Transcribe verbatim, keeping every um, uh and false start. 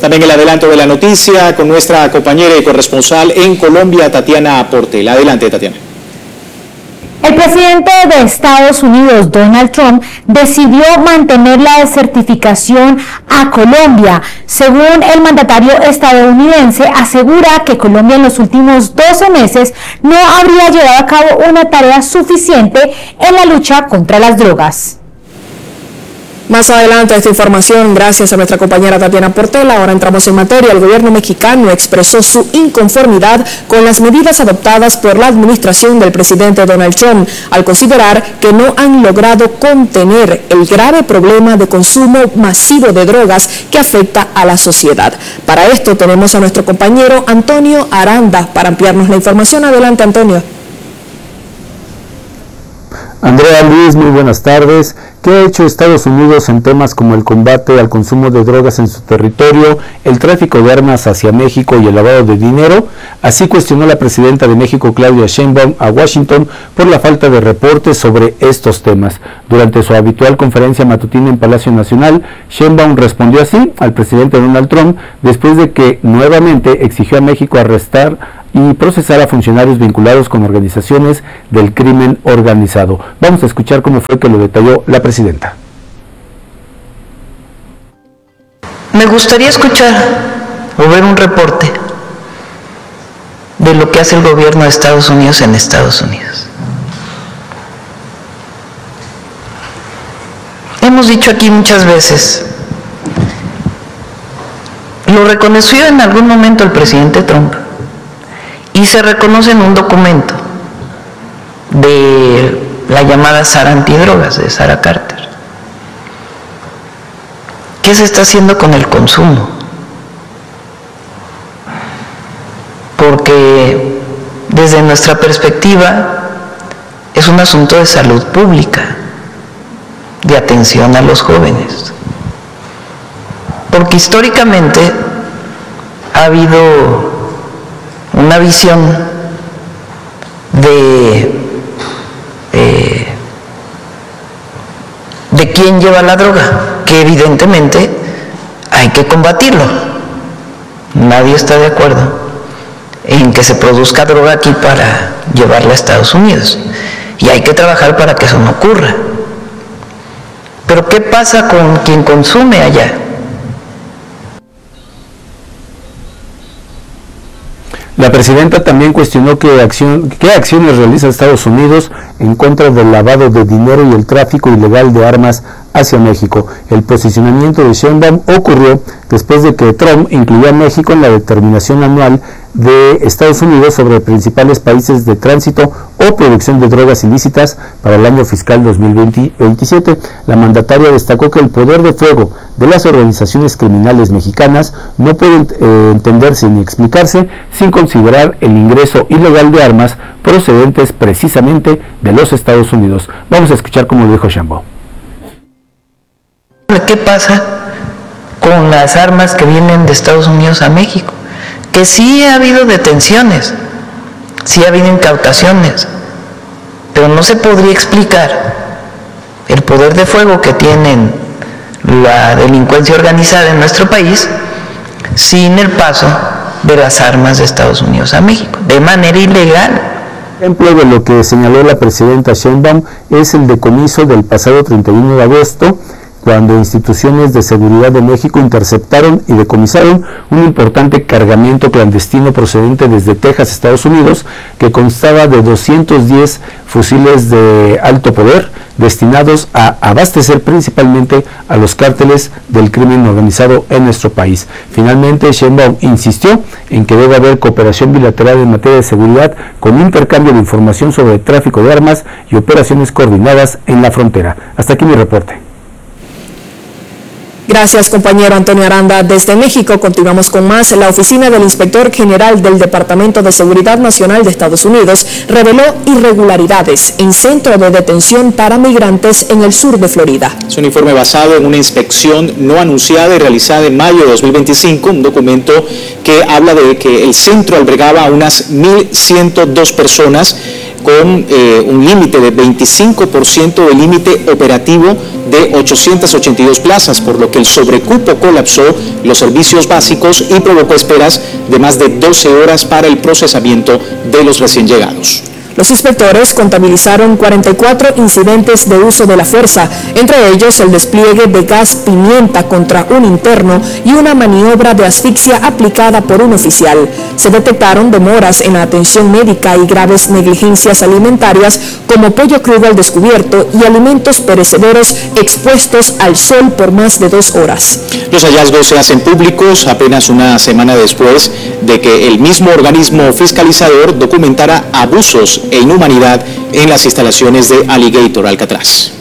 también el adelanto de la noticia con nuestra compañera y corresponsal en Colombia, Tatiana Portel. Adelante, Tatiana. El presidente de Estados Unidos, Donald Trump, decidió mantener la desertificación a Colombia. Según el mandatario estadounidense, asegura que Colombia en los últimos doce meses no habría llevado a cabo una tarea suficiente en la lucha contra las drogas. Más adelante esta información, gracias a nuestra compañera Tatiana Portel. Ahora entramos en materia. El gobierno mexicano expresó su inconformidad con las medidas adoptadas por la administración del presidente Donald Trump, al considerar que no han logrado contener el grave problema de consumo masivo de drogas que afecta a la sociedad. Para esto tenemos a nuestro compañero Antonio Aranda para ampliarnos la información. Adelante, Antonio. Andrea, Luis, muy buenas tardes. ¿Qué ha hecho Estados Unidos en temas como el combate al consumo de drogas en su territorio, el tráfico de armas hacia México y el lavado de dinero? Así cuestionó la presidenta de México, Claudia Sheinbaum, a Washington por la falta de reportes sobre estos temas. Durante su habitual conferencia matutina en Palacio Nacional, Sheinbaum respondió así al presidente Donald Trump después de que nuevamente exigió a México arrestar y procesar a funcionarios vinculados con organizaciones del crimen organizado. Vamos a escuchar cómo fue que lo detalló la presidenta. Me gustaría escuchar o ver un reporte de lo que hace el gobierno de Estados Unidos en Estados Unidos. Hemos dicho aquí muchas veces, lo reconoció en algún momento el presidente Trump, y se reconoce en un documento de la llamada Sara Antidrogas, de Sara Carter. ¿Qué se está haciendo con el consumo? Porque desde nuestra perspectiva es un asunto de salud pública, de atención a los jóvenes. Porque históricamente ha habido una visión de, eh, de quién lleva la droga, que evidentemente hay que combatirlo. Nadie está de acuerdo en que se produzca droga aquí para llevarla a Estados Unidos, y hay que trabajar para que eso no ocurra. Pero ¿qué pasa con quien consume allá? La presidenta también cuestionó qué, acción, qué acciones realiza Estados Unidos en contra del lavado de dinero y el tráfico ilegal de armas hacia México. El posicionamiento de Sheinbaum ocurrió después de que Trump incluyó a México en la determinación anual de Estados Unidos sobre principales países de tránsito o producción de drogas ilícitas para el año fiscal dos mil veintisiete. La mandataria destacó que el poder de fuego de las organizaciones criminales mexicanas no puede eh, entenderse ni explicarse sin considerar el ingreso ilegal de armas procedentes precisamente de los Estados Unidos. Vamos a escuchar cómo lo dijo Sheinbaum. ¿Qué pasa con las armas que vienen de Estados Unidos a México? Que sí ha habido detenciones, sí ha habido incautaciones, pero no se podría explicar el poder de fuego que tienen la delincuencia organizada en nuestro país sin el paso de las armas de Estados Unidos a México, de manera ilegal. Ejemplo de lo que señaló la presidenta Sheinbaum es el decomiso del pasado treinta y uno de agosto, cuando instituciones de seguridad de México interceptaron y decomisaron un importante cargamento clandestino procedente desde Texas, Estados Unidos, que constaba de doscientos diez fusiles de alto poder destinados a abastecer principalmente a los cárteles del crimen organizado en nuestro país. Finalmente, Sheinbaum insistió en que debe haber cooperación bilateral en materia de seguridad con intercambio de información sobre tráfico de armas y operaciones coordinadas en la frontera. Hasta aquí mi reporte. Gracias, compañero Antonio Aranda. Desde México continuamos con más. La oficina del Inspector General del Departamento de Seguridad Nacional de Estados Unidos reveló irregularidades en centro de detención para migrantes en el sur de Florida. Es un informe basado en una inspección no anunciada y realizada en mayo de dos mil veinticinco, un documento que habla de que el centro albergaba a unas mil ciento dos personas con eh, un límite de veinticinco por ciento del límite operativo de ochocientas ochenta y dos plazas, por lo que el sobrecupo colapsó los servicios básicos y provocó esperas de más de doce horas para el procesamiento de los recién llegados. Los inspectores contabilizaron cuarenta y cuatro incidentes de uso de la fuerza, entre ellos el despliegue de gas pimienta contra un interno y una maniobra de asfixia aplicada por un oficial. Se detectaron demoras en la atención médica y graves negligencias alimentarias como pollo crudo al descubierto y alimentos perecederos expuestos al sol por más de dos horas. Los hallazgos se hacen públicos apenas una semana después de que el mismo organismo fiscalizador documentara abusos e inhumanidad en las instalaciones de Alligator Alcatraz.